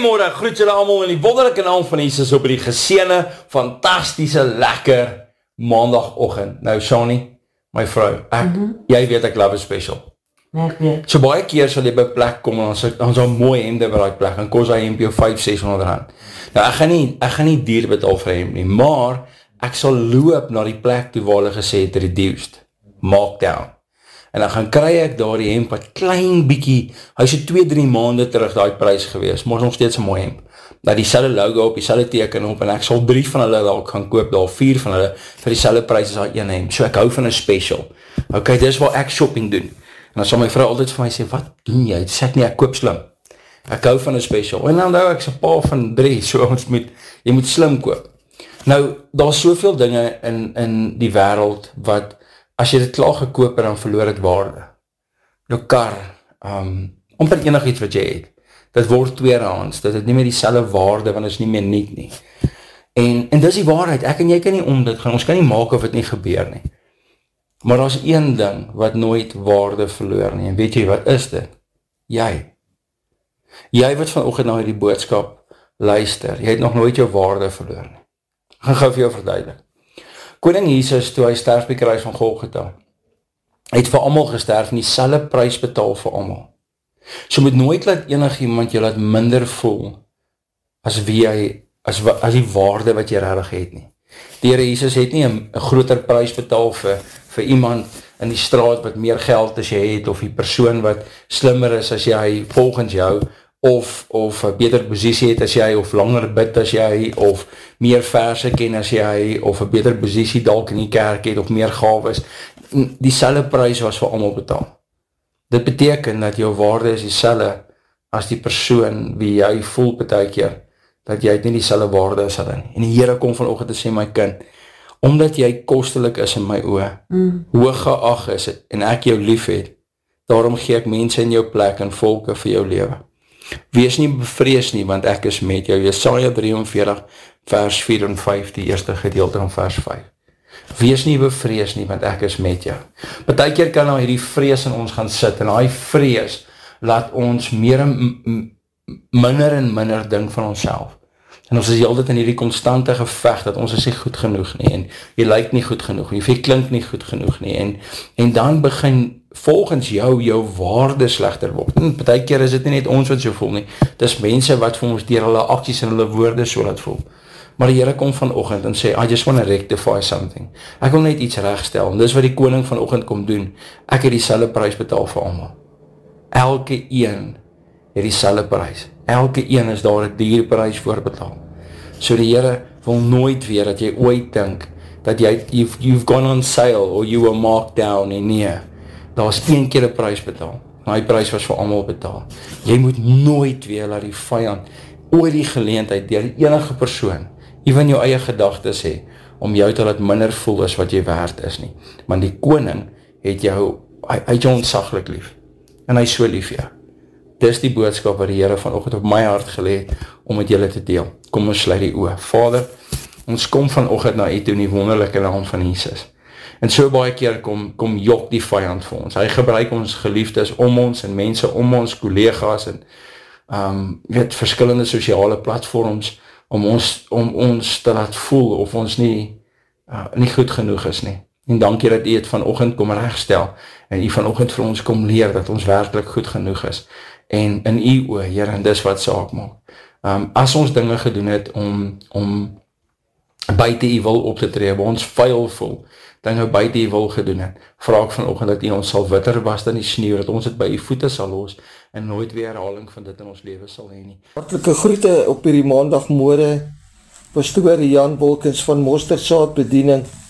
Goeiemôre, groet julle almal in die wonderlike naam van Jesus op die geseënde, fantastiese, lekker maandagoggend. Nou Shani, my vrou, jy weet ek love is special. Ek weet. So baie keer sal jy by 'n plek kom en ons al mooi hemde by daai plek en kos daai hemp jou 500-600 rand. Nou ek gaan nie duur betaal vir 'n hemp nie, maar ek sal loop na die plek toe waar hulle gesê het reduced, markdown. En dan gaan kry ek daar die hemp wat klein bietjie, hy so 2-3 maande terug daai prys gewees, maar is nog steeds 'n mooi hemp. Dat dieselfde logo op, dieselfde teken op, en ek sal 3 van hulle dalk gaan koop, daar 4 van hulle, vir dieselfde prys as daai een hemp. So ek hou van 'n special. Okay, dis waar ek shopping doen. En dan sal my vrou altyd vir my sê, wat doen jy? Sê ek nie, ek koop slim. Ek hou van 'n special. En dan hou ek 'n paar van 3, so jy moet slim koop. Nou, daar's soveel dinge in die wêreld wat as jy dit klaar gekoop het, dan verloor dit waarde. Jou kar, amper enigiets wat jy het, dit word tweedehands, dit het nie meer dieselfde waarde, want dit is nie meer nuut nie. En dis die waarheid, ek en jy kan nie om dit gaan, ons kan nie maak of dit nie gebeur nie. Maar daar's een ding wat nooit waarde verloor nie, en weet jy wat is dit? Jy wat vanoggend na hierdie boodskap luister, jy het nog nooit jou waarde verloor nie. Ek gaan gou vir jou verduidelik. Koning Jesus, toe hy sterf by die kruis van Golgotha, het vir almal gesterf en dieselfde prys betaal vir almal. So moet nooit laat enigiemand jou laat minder voel as die waarde wat jy regtig het nie. Die Here Jesus het nie 'n groter prys betaal vir iemand in die straat wat meer geld as jy het, of die persoon wat slimmer is as jy volgens jou, of 'n beter posisie het as jy, of langer bid as jy, of meer verse ken as jy, of 'n beter posisie dalk in die kerk het, of meer gawes. Dieselfde prys was vir almal betaal. Dit beteken dat jou waarde is dieselfde as die persoon wie jy voel partykeer, dat jy het nie dieselfde waarde as hulle nie. En die Here kom vanoggend te sê, my kind, omdat jy kostelik is in my oë, hoog geag is en ek jou lief het, daarom gee ek mense in jou plek en volke vir jou lewe. Wees nie bevrees nie, want ek is met jou. Jesaja 43 vers 4 en 5, die eerste gedeelte van vers 5. Wees nie bevrees nie, want ek is met jou. Partykeer kan nou hierdie vrees in ons gaan sit, en daai vrees laat ons minder en minder dink van onsself. En ons is altyd in hierdie konstante geveg, dat ons is nie goed genoeg nie, en jy lyk nie goed genoeg nie, of jy klink nie goed genoeg nie, en dan begin volgens jou waarde slegter word. Partykeer is dit nie net ons wat so voel nie, dis mense wat vir ons deur hulle aksies en hulle woorde so laat voel. Maar die Here kom vanoggend en sê, I just want to rectify something. Ek wil net iets regstel, en dis wat die koning vanoggend kom doen. Ek het dieselfde prys betaal vir almal. Elke een het dieselfde prys. Elke een is daar 'n duur prys voor betaal. So die Here wil nooit weer dat jy ooit dink dat you've gone on sale or you were marked down, en nee, daar's een keer 'n prys betaal. Maar die prys was vir almal betaal. Jy moet nooit weer laat die vyand ooit die geleentheid deur enige persoon, ewen jou eie gedagtes hê, om jou te laat minder voel as wat jy werd is nie. Want die koning het jou, hy het jou ontsaglik lief. En hy is so lief vir jou. Dis die boodskap wat die Here vanoggend op my hart gelê het om met julle te deel. Kom ons sluit die oë. Vader, ons kom vanoggend na U toe in die wonderlike naam van Jesus. En so baie keer kom jok die vyand vir ons. Hy gebruik ons geliefdes om ons, en mense om ons, kollegas, en verskillende sosiale platforms, om ons te laat voel of ons nie goed genoeg is nie. En dankie dat U het vanoggend kom regstel, en U vanoggend vir ons kom leer dat ons werklik goed genoeg is. En in U oë, Here, en dis wat saak maak. As ons dinge gedoen het om buite U wil op te tree, waar ons vuil voel, dinge buite U wil gedoen het, vra ek vanoggend dat U ons sal witter was dan die sneeu, dat ons dit by U voete sal los, en nooit weer herhaling van dit in ons lewe sal hê nie. Hartlike groete op hierdie maandagmôre, Pastoor Jan Wolkens van Mosterdsaad Bediening.